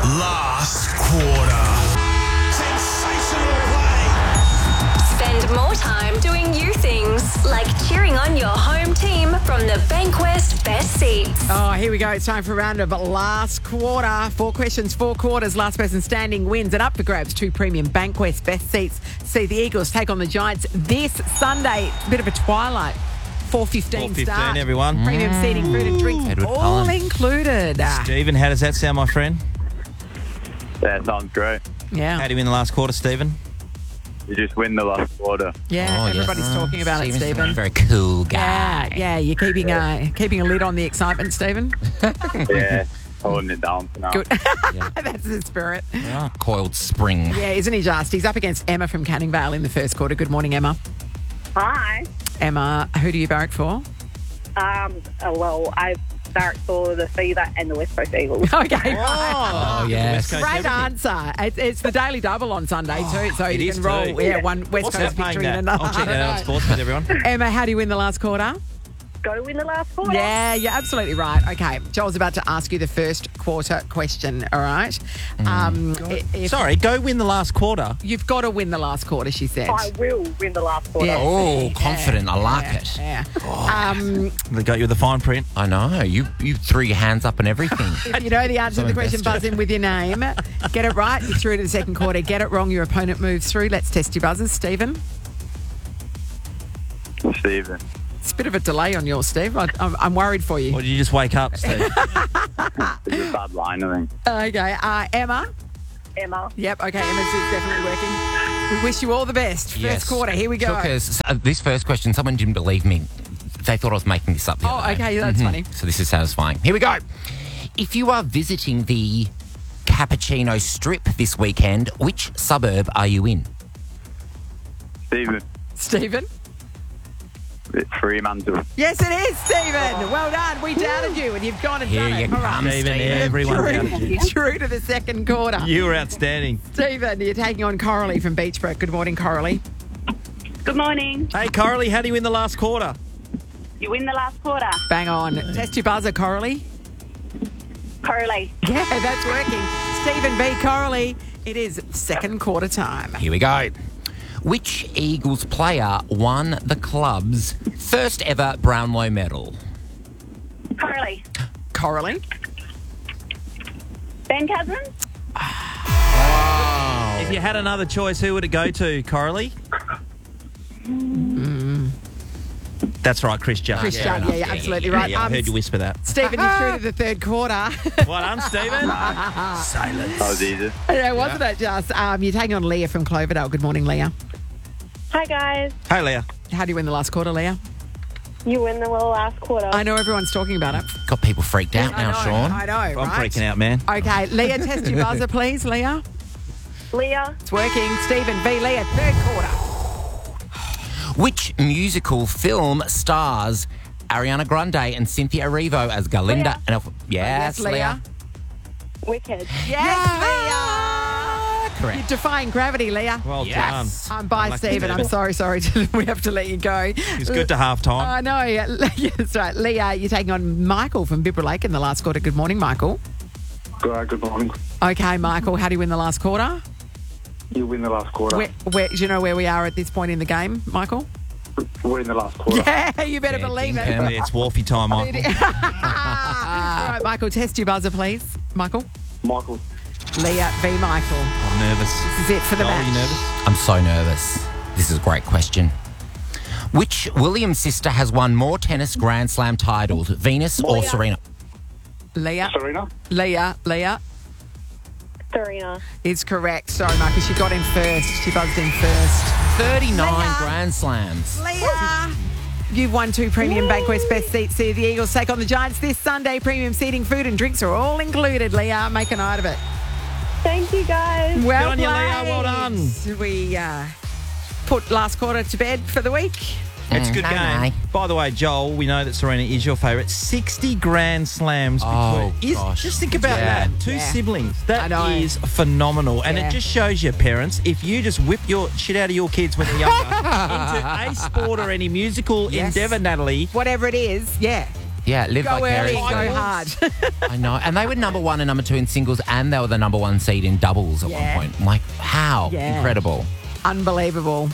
last quarter. Sensational play. Spend more time doing you things, like cheering on your home team from the Bankwest Best Seats. Oh, here we go. It's time for a round of last quarter. 4 questions, 4 quarters. Last person standing wins. And up for grabs, 2 premium Bankwest Best Seats. See the Eagles take on the Giants this Sunday. Bit of a twilight. 4:15 start. Everyone. Premium seating, food and drinks, Edward all Cullen. included. Stephen, how does that sound, my friend? That sounds great. How Yeah, do you win the last quarter, Stephen? You just win the last quarter. yeah. Oh, yes. Everybody's talking about it, Stephen's a Stephen. very cool guy. Yeah. You're keeping a lid on the excitement, Stephen. Yeah, holding it down for now. Good. That's the spirit. Coiled spring. Yeah, isn't he just? He's up against Emma from Canning Vale in the first quarter. Good morning, Emma. Hi. Emma, who do you barrack for? Well, I barrack for the Fever and the West Coast Eagles. Okay, Oh, yes. Great answer. It's the Daily Double on Sunday too, so it you is can roll too. one West What's Coast that paying victory and that? another. I'll check that out on Sports with everyone. Emma, how do you win the last quarter? Go win the last quarter. Yeah, you're absolutely right. Okay, Joel's about to ask you the first quarter question, all right? Sorry, go win the last quarter. You've got to win the last quarter, she said. I will win the last quarter. Yeah. Oh, confident. I like it. Yeah. They got you with the fine print. I know. You threw your hands up and everything. If you know the answer to the question, buzz in with your name. Get it right, you're through to the second quarter. Get it wrong, your opponent moves through. Let's test your buzzers. Stephen? Stephen. It's a bit of a delay on yours, Steve. I'm worried for you. Or did you just wake up, Steve? It's a bad line, I think. Okay, Emma? Emma. Yep, okay, Emma's is definitely working. We wish you all the best. First quarter, here we go. Took us, this first question, someone didn't believe me. They thought I was making this up the other day. Okay, that's funny. So this is satisfying. Here we go. If you are visiting the Cappuccino Strip this weekend, which suburb are you in? Stephen. Stephen? Fremantle. Yes, it is, Stephen. Well done. We doubted you, and you've gone and Here done you it. All come, right. Stephen, Stephen. everyone doubted you. True to the second quarter. You were outstanding. Stephen, you're taking on Coralie from Beachbrook. Good morning, Coralie. Good morning. Hey, Coralie, how do you win the last quarter? You win the last quarter. Bang on. Test your buzzer, Coralie. Coralie. Yeah, that's working. Stephen v. Coralie. It is second quarter time. Here we go. Which Eagles player won the club's first ever Brownlow medal? Coralie. Coralie. Ben Cousins. If you had another choice, who would it go to, Coralie? That's right, Chris Judd. Chris Judd, yeah, absolutely right. Yeah, I heard you whisper that. Stephen, you're through to the third quarter. Well done, Stephen. Silence. That was easy. Yeah, wasn't it just? You're taking on Leah from Cloverdale. Good morning, Leah. Hi, guys. Hey, Leah. How do you win the last quarter, Leah? You win the last quarter. I know everyone's talking about it. Got people freaked out now, Sean. I know, I'm right? freaking out, man. Okay, Leah, test your buzzer, please, Leah. Leah. It's working. Stephen v. Leah, third quarter. Which musical film stars Ariana Grande and Cynthia Erivo as Galinda? Leah. And yes, Leah. Wicked. Yes, Leah. Correct. You're defying gravity, Leah. Well Yes. done. I'm by Lucky Stephen. I'm Stephen. sorry. We have to let you go. It's good to half time. I know. Yeah, that's right. Leah, you're taking on Michael from Bibra Lake in the last quarter. Good morning, Michael. Good morning. Okay, Michael, how do you win the last quarter? You win the last quarter. Where, do you know where we are at this point in the game, Michael? We're in the last quarter. Yeah, you better Yeah, believe ding, it. ding. It's Wolfie time, Michael. All right, Michael, test your buzzer, please. Michael? Michael. Leah v. Michael. I'm nervous. This is it for the Joel, match. are you nervous? I'm so nervous. This is a great question. Which Williams sister has won more tennis Grand Slam titles, Venus or Leah. Serena? Leah. Serena. Leah Serena. is correct. Sorry, Michael, she got in first. She buzzed in first. 39 Leah. Grand Slams. Leah! You've won 2 premium Bankwest Best Seats. See the Eagles take on the Giants this Sunday. Premium seating, food and drinks are all included, Leah. Make a night of it. Thank you, guys. Well on you, played. Leah. Well done. We put last quarter to bed for the week. It's a good game. Aye. By the way, Joel, we know that Serena is your favourite. 60 Grand Slams. Oh, between- gosh. Just think about Yeah. that. 2 Yeah. siblings. I That know. is phenomenal. And Yeah. it just shows you, parents, if you just whip your shit out of your kids when they're younger into a sport or any musical Yes. endeavour, Natalie, Whatever it is, yeah. Yeah, live Go early, vicariously. go hard. I know. And they were number 1 and number 2 in singles, and they were the number 1 seed in doubles at Yeah. one point. I'm like, how? Yeah. Incredible. Unbelievable.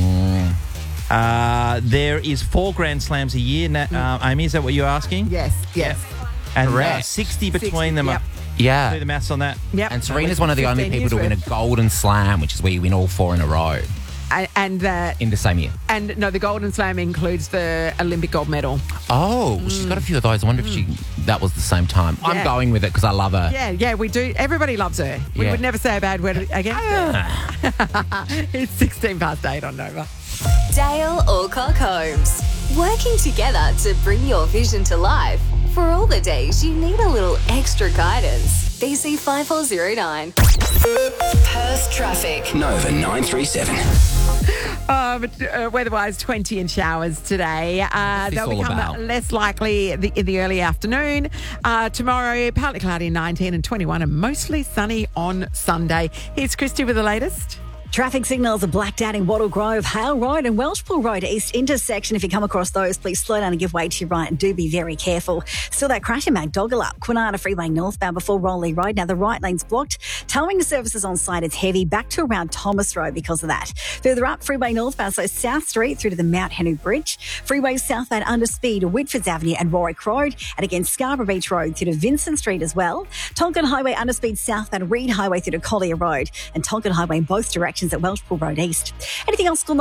There is 4 Grand Slams a year. Amy, is that what you're asking? Yes, yes. And Correct. 60 between 60, them. yep. Do Yeah. the maths on that. Yep. And Serena's one of the only 15 people to years win a worth. Golden Slam, which is where you win all 4 in a row And in the same year. no, the Golden Slam includes the Olympic gold medal. Oh, she's got a few of those. I wonder if that was the same time. Yeah. I'm going with it because I love her. Yeah, we do. Everybody loves her. We Yeah. would never say a bad word against her. It's 16 past 8 on Nova. Dale Alcock Homes. Working together to bring your vision to life. For all the days you need a little extra guidance. BC 5409. Perth traffic. Nova 937. Weather-wise, 20 in showers today. this They'll all become about? less likely in the early afternoon. Tomorrow, partly cloudy, 19 and 21, and mostly sunny on Sunday. Here's Christy with the latest. Traffic signals are blacked out in Wattle Grove, Hale Road and Welshpool Road East intersection. If you come across those, please slow down and give way to your right and do be very careful. Still that crash in Macdoggala, Kwinana Freeway northbound before Rowley Road. Now the right lane's blocked. Towing services on site, it's heavy. Back to around Thomas Road because of that. Further up, Freeway northbound, so South Street through to the Mount Henry Bridge. Freeway southbound under speed, Whitfords Avenue and Warwick Road. And again, Scarborough Beach Road through to Vincent Street as well. Tonkin Highway under speed southbound, Reed Highway through to Collier Road. And Tonkin Highway in both directions at Welshpool Road East. Anything else, call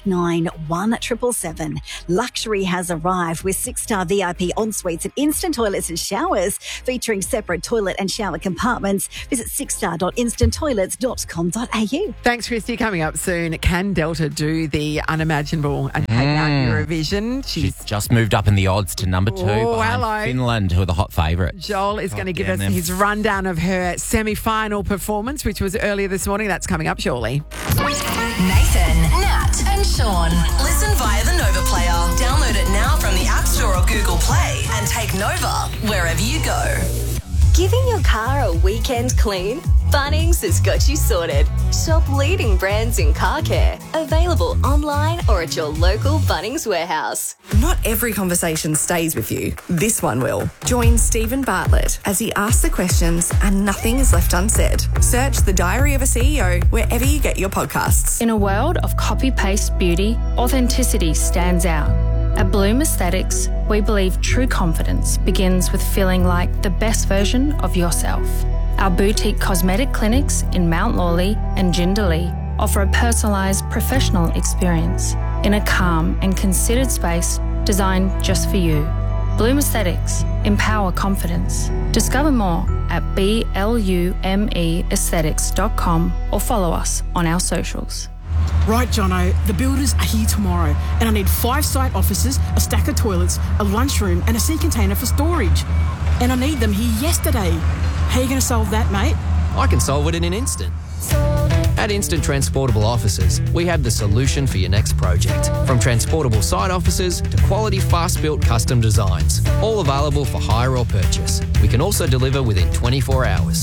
9489 Luxury has arrived with 6-star VIP en-suites and instant toilets and showers featuring separate toilet and shower compartments. Visit 6star.instanttoilets.com.au. Thanks, Christy. Coming up soon, can Delta do the unimaginable and take out Eurovision? She's just moved up in the odds to number 2 Oh, behind hello. Finland, who are the hot favourites. Joel is going to give damn us them. his rundown of her semi-final performance, which was earlier this morning. That's coming up shortly. Nathan, Nat, and Sean. Listen via the Nova Player. Download it now from the App Store or Google Play and take Nova wherever you go. Giving your car a weekend clean? Bunnings has got you sorted. Shop leading brands in car care. Available online or at your local Bunnings warehouse. Not every conversation stays with you. This one will. Join Stephen Bartlett as he asks the questions and nothing is left unsaid. Search The Diary of a CEO wherever you get your podcasts. In a world of copy-paste beauty, authenticity stands out. At Bloom Aesthetics, we believe true confidence begins with feeling like the best version of yourself. Our boutique cosmetic clinics in Mount Lawley and Jindalee offer a personalised professional experience in a calm and considered space designed just for you. Bloom Aesthetics, empower confidence. Discover more at BLUMEaesthetics.com or follow us on our socials. Right, Jono, the builders are here tomorrow and I need 5 site offices, a stack of toilets, a lunchroom and a sea container for storage. And I need them here yesterday. How are you going to solve that, mate? I can solve it in an instant. At Instant Transportable Offices, we have the solution for your next project. From transportable site offices to quality fast-built custom designs, all available for hire or purchase. We can also deliver within 24 hours.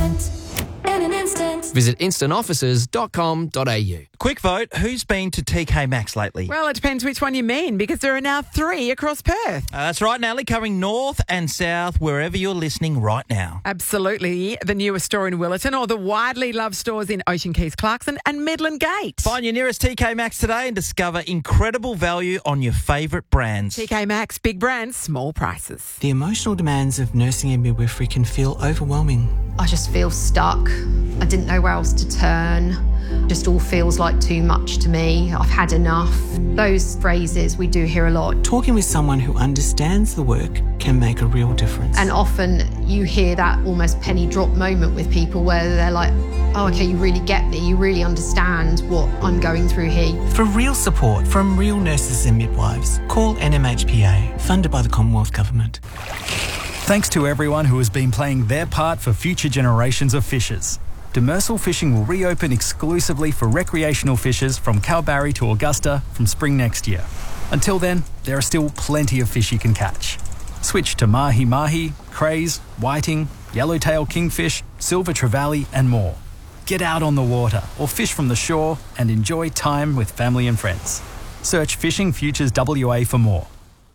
Visit instantoffices.com.au. Quick vote, who's been to TK Maxx lately? Well, it depends which one you mean, because there are now 3 across Perth. That's right, Natalie, covering north and south, wherever you're listening right now. Absolutely. The newest store in Willerton or the widely loved stores in Ocean Keys, Clarkson and Midland Gate. Find your nearest TK Maxx today and discover incredible value on your favourite brands. TK Maxx, big brands, small prices. The emotional demands of nursing and midwifery can feel overwhelming. I just feel stuck. I didn't know where else to turn. Just all feels like too much to me. I've had enough. Those phrases we do hear a lot. Talking with someone who understands the work can make a real difference. And often you hear that almost penny drop moment with people where they're like, oh, okay, you really get me. You really understand what I'm going through here. For real support from real nurses and midwives, call NMHPA, funded by the Commonwealth Government. Thanks to everyone who has been playing their part for future generations of fishers. Demersal Fishing will reopen exclusively for recreational fishers from Kalbarri to Augusta from spring next year. Until then, there are still plenty of fish you can catch. Switch to mahi-mahi, crays, whiting, yellowtail kingfish, silver trevally and more. Get out on the water or fish from the shore and enjoy time with family and friends. Search Fishing Futures WA for more.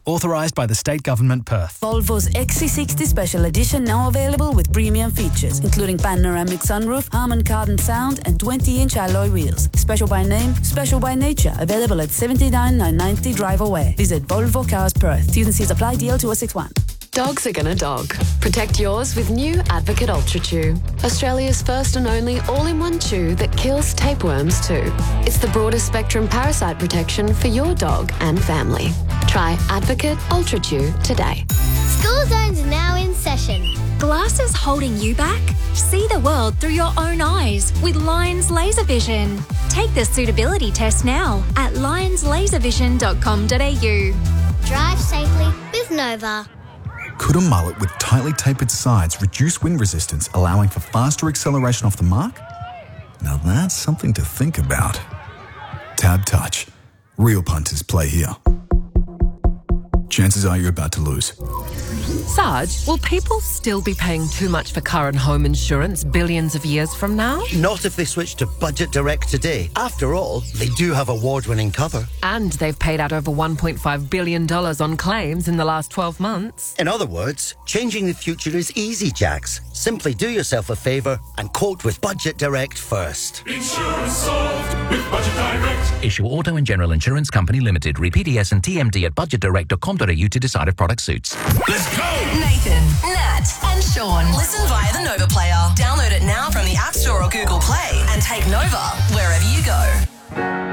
Authorised by the State Government, Perth. Volvo's XC60 Special Edition now available with premium features, including panoramic sunroof, Harman Kardon sound, and 20-inch alloy wheels. Special by name, special by nature. Available at 79,990 Drive Away. Visit Volvo Cars Perth. T&Cs apply. DL 2061. Dogs are gonna dog. Protect yours with new Advocate Ultra Chew. Australia's first and only all-in-one chew that kills tapeworms too. It's the broadest spectrum parasite protection for your dog and family. Try Advocate Ultra Chew today. School zones are now in session. Glasses holding you back? See the world through your own eyes with Lions Laser Vision. Take the suitability test now at lionslaservision.com.au. Drive safely with Nova. Could a mullet with tightly tapered sides reduce wind resistance, allowing for faster acceleration off the mark? Now that's something to think about. Tab Touch. Real punters play here. Chances are you're about to lose. Sarge, will people still be paying too much for car and home insurance billions of years from now? Not if they switch to Budget Direct today. After all, they do have award-winning cover. And they've paid out over $1.5 billion on claims in the last 12 months. In other words, changing the future is easy, Jax. Simply do yourself a favour and quote with Budget Direct first. Insurance solved with Budget Direct. Issue Auto and General Insurance Company Limited. Read PDS and TMD at budgetdirect.com.au to decide if product suits. Let's go! Nathan, Nat, and Sean. Listen via the Nova Player. Download it now from the App Store or Google Play and take Nova wherever you go.